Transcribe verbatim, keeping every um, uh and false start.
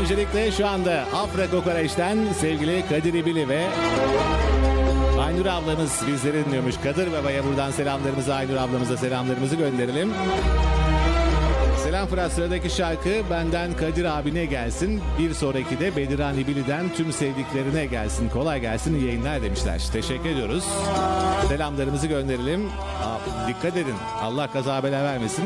Öncelikle şu anda Afra Kokoreç'ten sevgili Kadir İbili ve Aynur ablamız bizleri dinliyormuş. Kadir Baba'ya buradan selamlarımızı, Aynur ablamıza selamlarımızı gönderelim. Selam Fırat, sıradaki şarkı benden Kadir abine gelsin. Bir sonraki de Bediran İbili'den tüm sevdiklerine gelsin. Kolay gelsin, iyi yayınlar demişler. Teşekkür ediyoruz. Selamlarımızı gönderelim. Aa, dikkat edin. Allah kaza bela vermesin.